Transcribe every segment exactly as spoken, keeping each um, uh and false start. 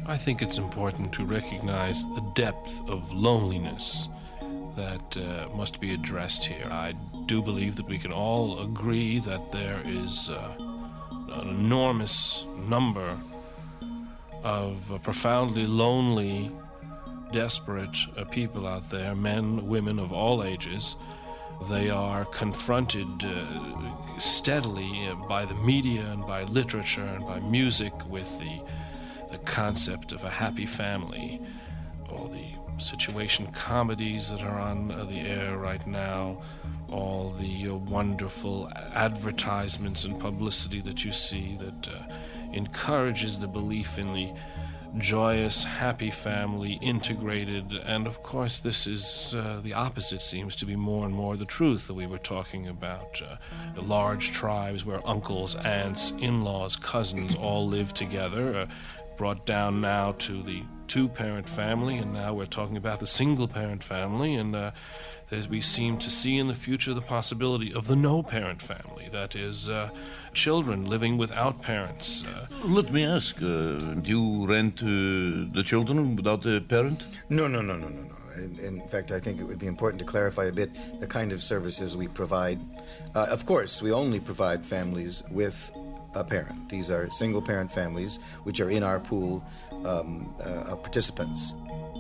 I think it's important to recognize the depth of loneliness that uh, must be addressed here. I do believe that we can all agree that there is uh, an enormous number of uh, profoundly lonely, desperate uh, people out there, men, women of all ages. They are confronted uh, steadily uh, by the media and by literature and by music with the, the concept of a happy family, all the situation comedies that are on uh, the air right now, all the uh, wonderful advertisements and publicity that you see that uh, encourages the belief in the joyous, happy family, integrated, and of course this is uh, the opposite seems to be more and more the truth that we were talking about. Uh, large tribes where uncles, aunts, in-laws, cousins all live together, uh, brought down now to the two-parent family, and now we're talking about the single-parent family, and uh, we seem to see in the future the possibility of the no-parent family, that is, uh, children living without parents. Uh, Let me ask, uh, do you rent uh, the children without a parent? No, no, no, no, no, no. In, in fact, I think it would be important to clarify a bit the kind of services we provide. Uh, of course, we only provide families with a parent. These are single-parent families which are in our pool um, uh, of participants.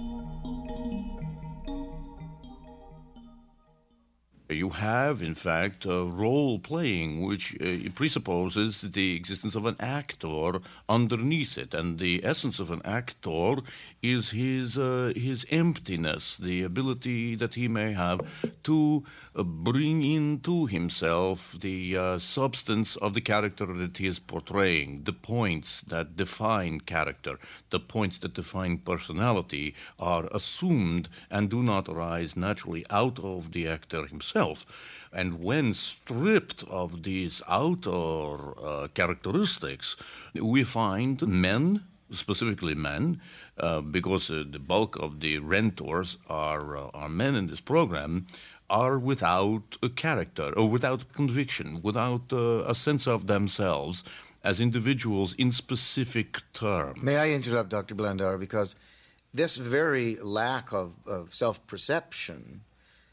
You have, in fact, uh, role-playing, which uh, presupposes the existence of an actor underneath it. And the essence of an actor is his uh, his emptiness, the ability that he may have to uh, bring into himself the uh, substance of the character that he is portraying, the points that define character, the points that define personality are assumed and do not arise naturally out of the actor himself. And when stripped of these outer uh, characteristics, we find men, specifically men, uh, because uh, the bulk of the renters are, uh, are men in this program, are without a character or without conviction, without uh, a sense of themselves as individuals in specific terms. May I interrupt, Doctor Blandauer, because this very lack of, of self-perception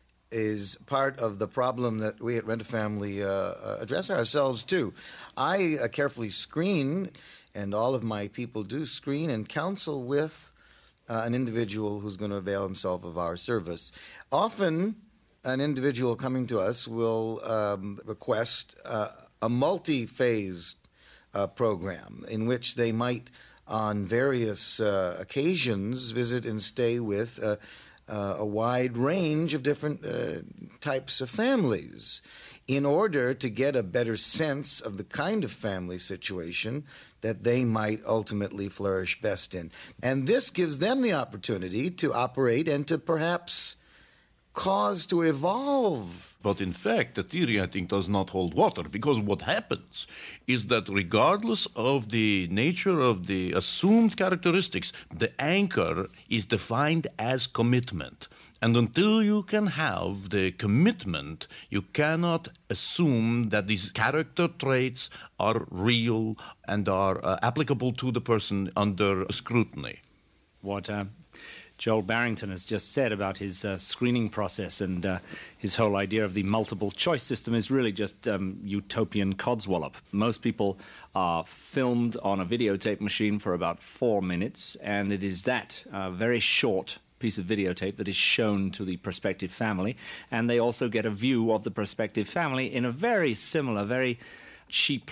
is part of the problem that we at Rent-A-Family uh, address ourselves too. I uh, carefully screen, and all of my people do screen and counsel with uh, an individual who's going to avail himself of our service. Often, an individual coming to us will um, request uh, a multi-phased uh, program in which they might, on various uh, occasions, visit and stay with uh, Uh, a wide range of different uh, types of families in order to get a better sense of the kind of family situation that they might ultimately flourish best in. And this gives them the opportunity to operate and to perhaps cause to evolve. But in fact, the theory, I think, does not hold water, because what happens is that regardless of the nature of the assumed characteristics, the anchor is defined as commitment. And until you can have the commitment, you cannot assume that these character traits are real and are uh, applicable to the person under scrutiny. What uh, Joel Barrington has just said about his uh, screening process and uh, his whole idea of the multiple choice system is really just um, utopian codswallop. Most people are filmed on a videotape machine for about four minutes, and it is that uh, very short piece of videotape that is shown to the prospective family, and they also get a view of the prospective family in a very similar, very cheap